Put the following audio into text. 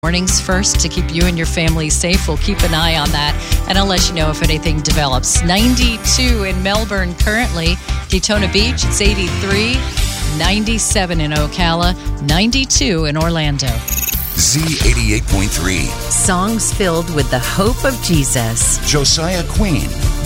Mornings first to keep you and your family safe. We'll keep an eye on that, and I'll let you know if anything develops. 92 in Melbourne currently. Daytona Beach, it's 83. 97 in Ocala. 92 in Orlando. Z88.3. Songs filled with the hope of Jesus. Josiah Queen.